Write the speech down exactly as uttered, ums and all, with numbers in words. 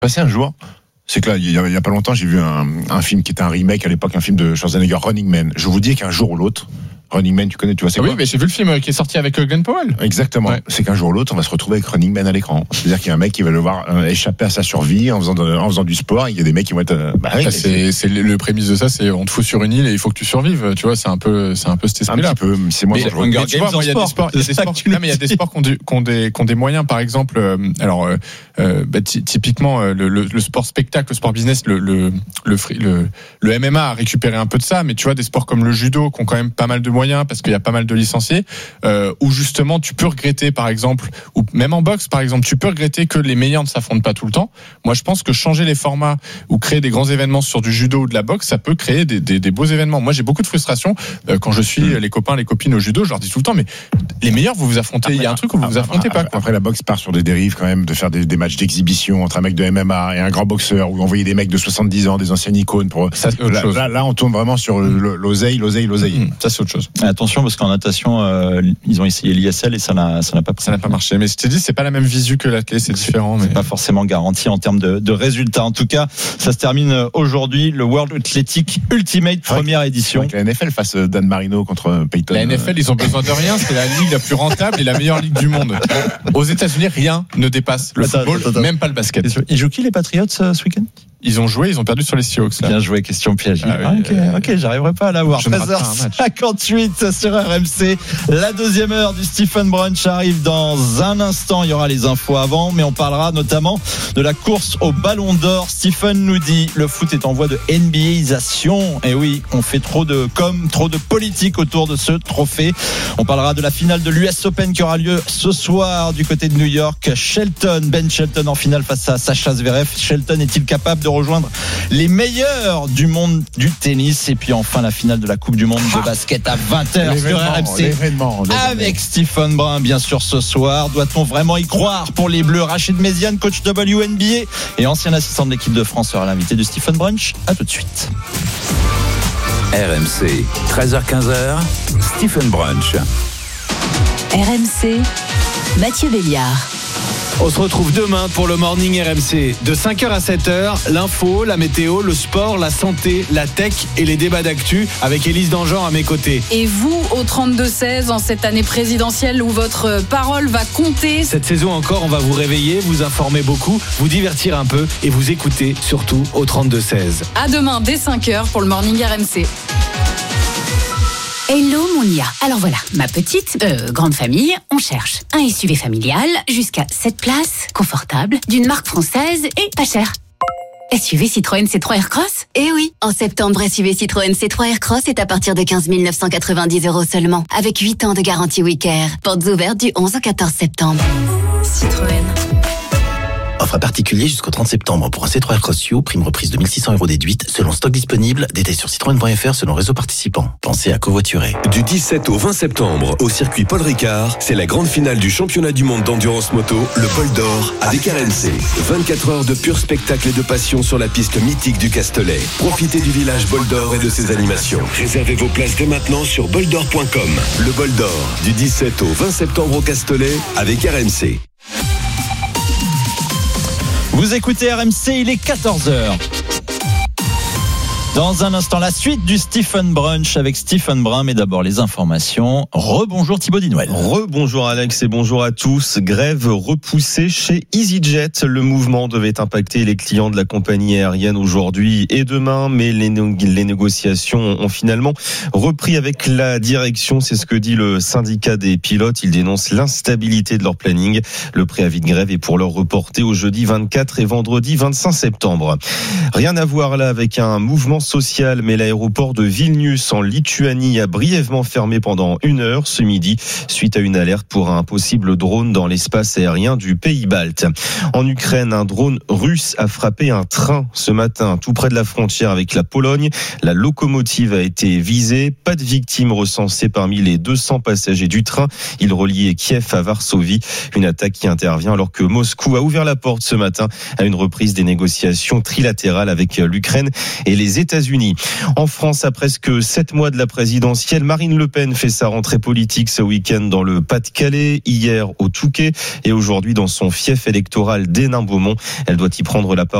passé un jour. C'est que là, il y a, il y a pas longtemps, j'ai vu un, un film qui était un remake à l'époque, un film de Schwarzenegger, Running Man. Je vous dis qu'un jour ou l'autre, Running Man, tu connais, tu vois, c'est ah quoi ? Oui, mais j'ai vu le film qui est sorti avec Glenn Powell. Exactement. Ouais. C'est qu'un jour ou l'autre, on va se retrouver avec Running Man à l'écran. C'est-à-dire qu'il y a un mec qui va devoir euh, échapper à sa survie en faisant, de, en faisant du sport. Il y a des mecs qui vont être. Euh, bah, oui, c'est, c'est le, le prémisse de ça, c'est on te fout sur une île et il faut que tu survives. Tu vois, c'est un peu, c'est un peu cet esprit-là. Un petit peu. C'est moins. Mais, mais tu vois, moi, il y a des sports, il y a des sports. Non, mais il y a des sports qui ont, du, qui ont des, qui ont des moyens. Par exemple, euh, alors, euh, euh, bah, t- typiquement, euh, le, le, le sport spectacle, le sport business, le, le, le, free, le, le M M A a récupéré un peu de ça. Mais tu vois, des sports comme le judo qui ont quand même pas mal de moyens parce qu'il y a pas mal de licenciés, euh, où justement tu peux regretter, par exemple, ou même en boxe, par exemple, tu peux regretter que les meilleurs ne s'affrontent pas tout le temps. Moi, je pense que changer les formats ou créer des grands événements sur du judo ou de la boxe, ça peut créer des, des, des beaux événements. Moi, j'ai beaucoup de frustration euh, quand je suis les copains, les copines au judo, je leur dis tout le temps, mais les meilleurs, vous vous affrontez. Après, il y a un truc où vous vous affrontez après, pas. Quoi. Après, la boxe part sur des dérives quand même, de faire des, des matchs d'exhibition entre un mec de M M A et un grand boxeur, ou envoyer des mecs de soixante-dix ans, des anciennes icônes. Pour ça, c'est autre là, chose. Là, là, on tourne vraiment sur l'oseille, l'oseille, l'oseille. Mmh, ça, c'est autre chose. Attention, parce qu'en natation, Euh, ils ont essayé l'I S L et ça n'a, ça n'a pas, ça n'a pas marché. Mais je t'ai dit, c'est pas la même visu que la clé, c'est différent. C'est mais... pas forcément garanti en termes de, de résultats. En tout cas, ça se termine aujourd'hui, le World Athletic Ultimate première édition. La N F L face Dan Marino contre Peyton. La N F L, ils ont besoin de rien. C'est la ligue la plus rentable et la meilleure ligue du monde. Aux États-Unis, rien ne dépasse le attends, football, attends, même pas le basket. Ils jouent qui les Patriots ce week-end ? Ils ont joué, ils ont perdu sur les Seahawks. Là. Bien joué, question piège. Ah, ah, oui, ok, euh, ok, j'arriverai pas à l'avoir. treize heures cinquante-huit sur R M C. La deuxième heure du Stephen Brunch arrive dans un instant. Il y aura les infos avant, mais on parlera notamment de la course au Ballon d'Or. Stephen nous dit le foot est en voie de N B A-isation. Et oui, on fait trop de com, trop de politique autour de ce trophée. On parlera de la finale de l'U S Open qui aura lieu ce soir du côté de New York. Shelton, Ben Shelton en finale face à Sacha Zverev. Shelton est-il capable de rejoindre les meilleurs du monde du tennis? Et puis enfin la finale de la Coupe du Monde de basket à vingt heures sur R M C l'événement, l'événement. avec Stephen Brun bien sûr ce soir. Doit-on vraiment y croire pour les Bleus? Rachid Méziane, coach W N B A et ancien assistant de l'équipe de France, sera l'invité de Stephen Brunch. À tout de suite. R M C, treize heures quinze, Stephen Brunch. R M C, Mathieu Béliard. On se retrouve demain pour le Morning R M C. De cinq heures à sept heures, l'info, la météo, le sport, la santé, la tech et les débats d'actu avec Élise Dangean à mes côtés. Et vous, au trente-deux seize, en cette année présidentielle où votre parole va compter. Cette saison encore, on va vous réveiller, vous informer beaucoup, vous divertir un peu et vous écouter surtout au trente-deux seize. À demain dès cinq heures pour le Morning R M C. Hello Mounia. Alors voilà, ma petite, euh, grande famille, on cherche un S U V familial jusqu'à sept places, confortable, d'une marque française et pas cher. S U V Citroën C trois Aircross ? Eh oui, en septembre, S U V Citroën C trois Aircross est à partir de quinze mille neuf cent quatre-vingt-dix euros seulement, avec huit ans de garantie Wicare. Portes ouvertes du onze au quatorze septembre. Citroën. Offre à particulier jusqu'au trente septembre pour un C trois Aircross U, prime reprise de mille six cents euros déduite, selon stock disponible, détail sur citroën point f r selon réseau participant. Pensez à covoiturer. Du dix-sept au vingt septembre, au circuit Paul Ricard, c'est la grande finale du championnat du monde d'endurance moto, le Bol d'Or, avec R M C. vingt-quatre heures de pur spectacle et de passion sur la piste mythique du Castellet. Profitez du village Bol d'Or et de ses animations. Réservez vos places dès maintenant sur bol d'or point com. Le Bol d'Or, du dix-sept au vingt septembre au Castellet, avec R M C. Vous écoutez R M C, il est quatorze heures. Dans un instant, la suite du Stephen Brunch avec Stephen Brun, mais d'abord les informations. Rebonjour Thibaut Dinouel. Rebonjour Alex et bonjour à tous. Grève repoussée chez EasyJet. Le mouvement devait impacter les clients de la compagnie aérienne aujourd'hui et demain, mais les, no- les négociations ont finalement repris avec la direction. C'est ce que dit le syndicat des pilotes. Ils dénoncent l'instabilité de leur planning. Le préavis de grève est pour leur reporter au jeudi vingt-quatre et vendredi vingt-cinq septembre. Rien à voir là avec un mouvement social, mais l'aéroport de Vilnius en Lituanie a brièvement fermé pendant une heure ce midi suite à une alerte pour un possible drone dans l'espace aérien du pays balte. En Ukraine, un drone russe a frappé un train ce matin tout près de la frontière avec la Pologne. La locomotive a été visée. Pas de victimes recensées parmi les deux cents passagers du train. Il reliait Kiev à Varsovie. Une attaque qui intervient alors que Moscou a ouvert la porte ce matin à une reprise des négociations trilatérales avec l'Ukraine et les États États-Unis. En France, à presque sept mois de la présidentielle, Marine Le Pen fait sa rentrée politique ce week-end dans le Pas-de-Calais, hier au Touquet et aujourd'hui dans son fief électoral d'Hénin-Beaumont. Elle doit y prendre la parole